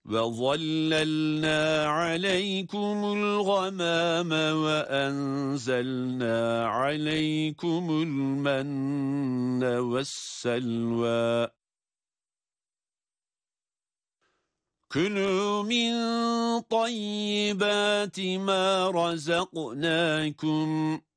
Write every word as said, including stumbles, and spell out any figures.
وَظَلَّلْنَا عَلَيْكُمُ الْغَمَامَ وَأَنزَلْنَا عَلَيْكُمُ الْمَنَّ وَالسَّلْوَىٰ كُلُوا مِن طَيِّبَاتِ مَا رَزَقْنَاكُمْ